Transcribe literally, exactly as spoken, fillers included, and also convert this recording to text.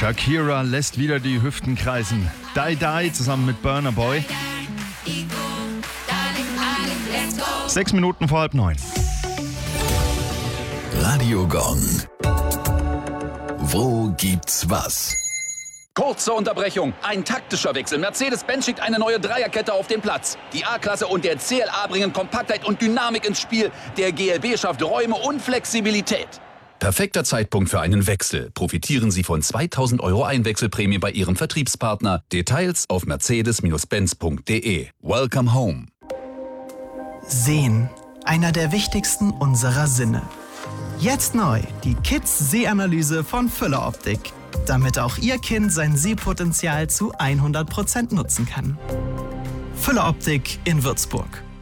Shakira lässt wieder die Hüften kreisen. Die Die zusammen mit Burna Boy. Sechs Minuten vor halb neun. Radio Gong. Wo gibt's was? Kurze Unterbrechung, ein taktischer Wechsel. Mercedes-Benz schickt eine neue Dreierkette auf den Platz. Die A-Klasse und der C L A bringen Kompaktheit und Dynamik ins Spiel. Der G L B schafft Räume und Flexibilität. Perfekter Zeitpunkt für einen Wechsel. Profitieren Sie von zweitausend Euro Einwechselprämie bei Ihrem Vertriebspartner. Details auf mercedes Benz punkt de. Welcome home. Sehen, einer der wichtigsten unserer Sinne. Jetzt neu die Kids-Sehanalyse von Füller Optik, damit auch Ihr Kind sein Sehpotenzial zu hundert Prozent nutzen kann. Füller Optik in Würzburg.